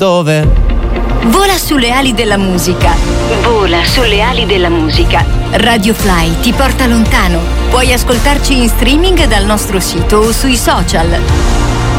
Dove? Vola sulle ali della musica. Vola sulle ali della musica. Radio Fly ti porta lontano. Puoi ascoltarci in streaming dal nostro sito o sui social.